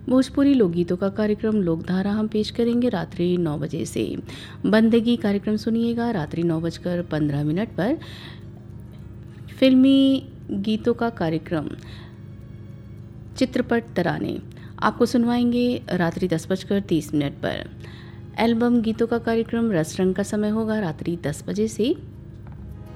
भोजपुरी लोकगीतों का कार्यक्रम लोकधारा हम पेश करेंगे रात्रि 9 बजे से। बंदगी कार्यक्रम सुनिएगा रात्रि 9:15 पर। फिल्मी गीतों का कार्यक्रम चित्रपट तराने आपको सुनवाएंगे रात्रि 10:30 पर। एल्बम गीतों का कार्यक्रम रस रंग का समय होगा रात्रि 10 बजे से।